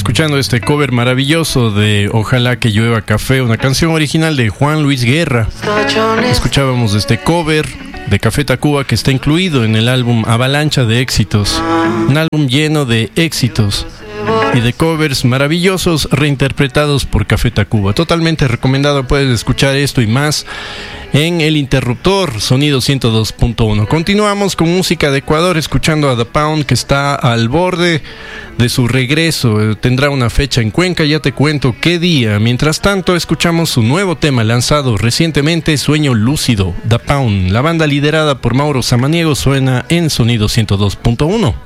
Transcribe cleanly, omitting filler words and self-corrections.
escuchando este cover maravilloso de Ojalá que llueva café, una canción original de Juan Luis Guerra. Escuchábamos este cover de Café Tacuba que está incluido en el álbum Avalancha de Éxitos, un álbum lleno de éxitos y de covers maravillosos reinterpretados por Café Tacuba. Totalmente recomendado, puedes escuchar esto y más en El Interruptor, Sonido 102.1. Continuamos con música de Ecuador, escuchando a The Pound, que está al borde de su regreso. Tendrá una fecha en Cuenca, ya te cuento qué día. Mientras tanto, escuchamos su nuevo tema lanzado recientemente, Sueño Lúcido. The Pound, la banda liderada por Mauro Samaniego, suena en Sonido 102.1.